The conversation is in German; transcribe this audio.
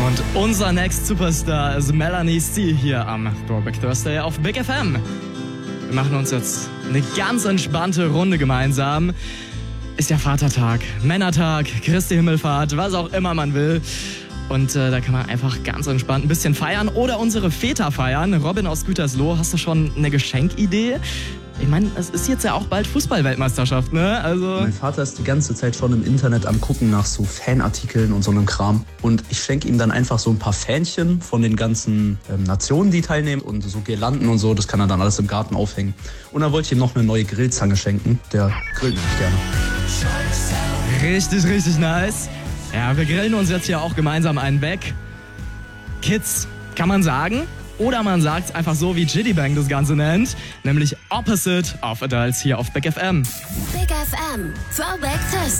Und unser Next Superstar ist Melanie C. hier am Throwback Thursday auf Big FM. Wir machen uns jetzt eine ganz entspannte Runde gemeinsam. Ist ja Vatertag, Männertag, Christi Himmelfahrt, was auch immer man will. Und da kann man einfach ganz entspannt ein bisschen feiern oder unsere Väter feiern. Robin aus Gütersloh, hast du schon eine Geschenkidee? Ich meine, es ist jetzt ja auch bald Fußball-Weltmeisterschaft, ne? Also mein Vater ist die ganze Zeit schon im Internet am Gucken nach so Fanartikeln und so einem Kram. Und ich schenke ihm dann einfach so ein paar Fähnchen von den ganzen Nationen, die teilnehmen. Und so Girlanden und so, das kann er dann alles im Garten aufhängen. Und dann wollte ich ihm noch eine neue Grillzange schenken. Der grillt nämlich gerne. Richtig, richtig nice. Ja, wir grillen uns jetzt hier auch gemeinsam einen weg. Kids, kann man sagen. Oder man sagt es einfach so, wie Jiddy Bang das Ganze nennt, nämlich Opposite of Adults hier auf Big FM. Big FM, Throwback Thursday.